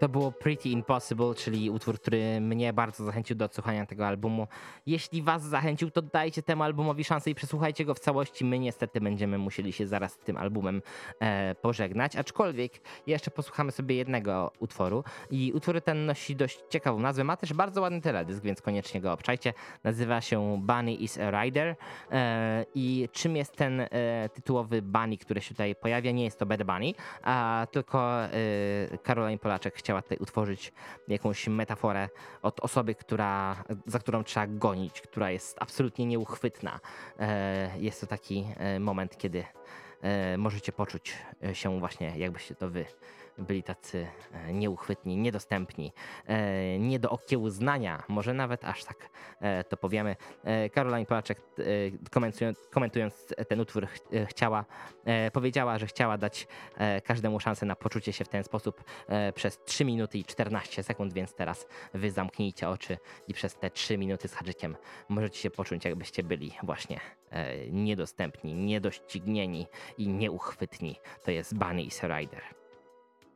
To było Pretty Impossible, czyli utwór, który mnie bardzo zachęcił do odsłuchania tego albumu. Jeśli was zachęcił, to dajcie temu albumowi szansę i przesłuchajcie go w całości. My niestety będziemy musieli się zaraz z tym albumem pożegnać, aczkolwiek jeszcze posłuchamy sobie jednego utworu i utwór ten nosi dość ciekawą nazwę, ma też bardzo ładny teledysk, więc koniecznie go obczajcie. Nazywa się Bunny is a Rider i czym jest ten tytułowy Bunny, który się tutaj pojawia? Nie jest to Bad Bunny, a tylko Caroline Polaczek chciała tutaj utworzyć jakąś metaforę od osoby, za którą trzeba gonić, która jest absolutnie nieuchwytna. Jest to taki moment, kiedy możecie poczuć się właśnie, jakbyście to wy byli tacy nieuchwytni, niedostępni, nie do okiełznania, może nawet aż tak to powiemy. Caroline Polaczek komentując ten utwór powiedziała, że chciała dać każdemu szansę na poczucie się w ten sposób przez 3 minuty i 14 sekund, więc teraz wy zamknijcie oczy i przez te 3 minuty z haczykiem możecie się poczuć, jakbyście byli właśnie niedostępni, niedoścignieni i nieuchwytni. To jest Bunny is a Rider.